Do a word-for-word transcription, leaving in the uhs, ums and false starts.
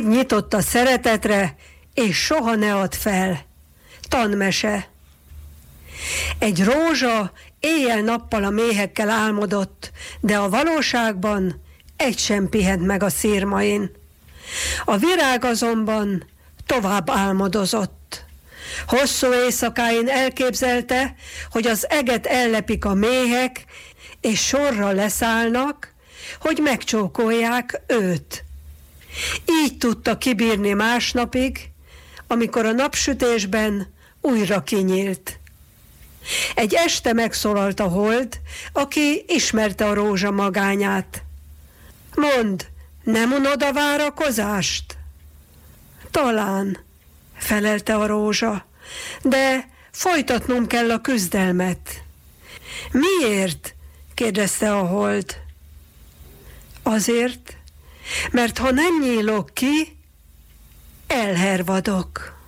Szív nyitott a szeretetre, és soha ne add fel. Tanmese. Egy rózsa éjjel-nappal a méhekkel álmodott, de a valóságban egy sem pihent meg a szirmain. A virág azonban tovább álmodozott. Hosszú éjszakáin elképzelte, hogy az eget ellepik a méhek, és sorra leszállnak, hogy megcsókolják őt. Így tudta kibírni másnapig, amikor a napsütésben újra kinyílt. Egy este megszólalt a hold, aki ismerte a rózsa magányát. Mondd, nem unod a várakozást? Talán, felelte a rózsa, de folytatnom kell a küzdelmet. Miért? kérdezte a hold. Azért, mert ha nem nyílok ki, elhervadok.